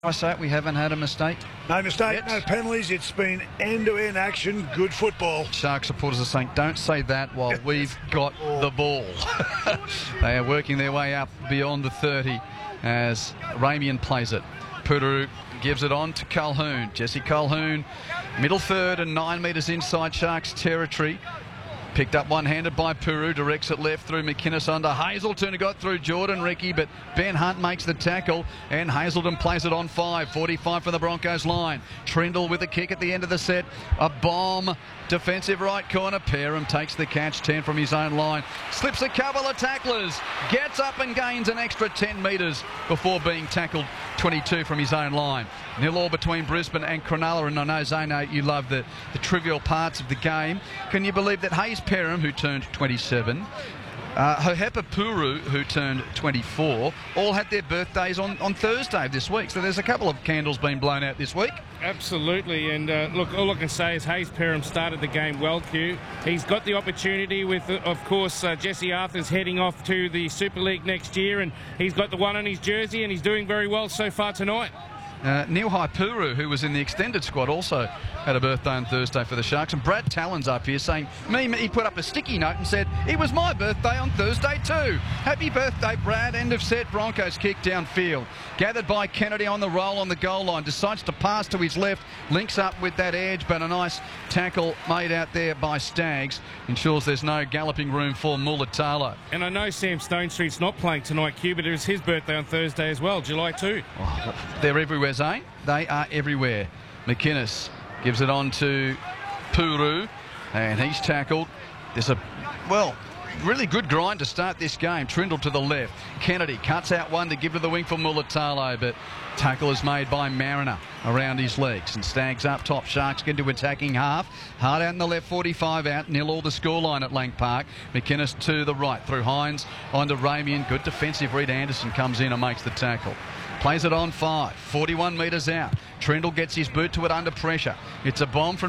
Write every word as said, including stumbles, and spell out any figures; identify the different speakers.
Speaker 1: I say it, we haven't had a mistake.
Speaker 2: No mistake,
Speaker 1: Yet.
Speaker 2: no penalties. It's been end-to-end action, good football.
Speaker 1: Shark supporters are saying, don't say that while we've got the ball. They are working their way up beyond the thirty as Ramian plays it. Puru gives it on to Calhoun. Jesse Calhoun, middle third and nine metres inside Sharks territory. Picked up one-handed by Puru, directs it left through McInnes under Hazelton, who got through Jordan Ricky, but Ben Hunt makes the tackle, and Hazelton plays it on five. forty-five from the Broncos line. Trindle with a kick at the end of the set. A bomb, defensive right corner. Perham takes the catch, ten from his own line. Slips a couple of tacklers, gets up and gains an extra ten metres before being tackled twenty-two from his own line. Nil all between Brisbane and Cronulla, and I know, Zano, you love the, the trivial parts of the game. Can you believe that Hayes Perham, who turned twenty-seven, uh, Hohepa Puru, who turned twenty-four, all had their birthdays on, on Thursday this week. So there's a couple of candles being blown out this week.
Speaker 3: Absolutely, and uh, look, all I can say is Hayes Perham started the game well, Q. He's got the opportunity with, uh, of course, uh, Jesse Arthur's heading off to the Super League next year, and he's got the one on his jersey, and he's doing very well so far tonight.
Speaker 1: Uh, Nilhai Puru, who was in the extended squad, also had a birthday on Thursday for the Sharks. And Brad Talon's up here saying, me, me, he put up a sticky note and said, it was my birthday on Thursday too. Happy birthday, Brad. End of set. Broncos kick downfield. Gathered by Kennedy on the roll on the goal line. Decides to pass to his left. Links up with that edge, but a nice tackle made out there by Staggs. Ensures there's no galloping room for Mulatalo.
Speaker 3: And I know Sam Stonestreet's not playing tonight, Q, but it was his birthday on Thursday as well, July second.
Speaker 1: Oh, they're everywhere, Zane. They are everywhere. McInnes gives it on to Puru, and he's tackled. There's a, well, really good grind to start this game. Trindle to the left. Kennedy cuts out one to give to the wing for Mulatalo, but tackle is made by Mariner around his legs, and Staggs up top. Sharks get into attacking half. Hard out in the left, forty-five out. Nil all the scoreline at Lang Park. McInnes to the right through Hines onto Ramian. Good defensive read. Anderson comes in and makes the tackle. Plays it on five. forty-one metres out. Trindle gets his boot to it under pressure. It's a bomb from